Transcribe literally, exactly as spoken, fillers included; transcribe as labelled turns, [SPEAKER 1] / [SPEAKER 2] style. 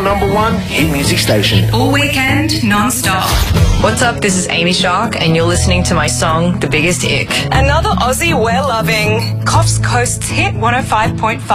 [SPEAKER 1] your number one hit music station.
[SPEAKER 2] All weekend, non-stop.
[SPEAKER 3] What's up? This is Amy Shark, and you're listening to my song, The Biggest Ick.
[SPEAKER 4] Another Aussie we're loving. Coffs Coast's hit one oh five point five.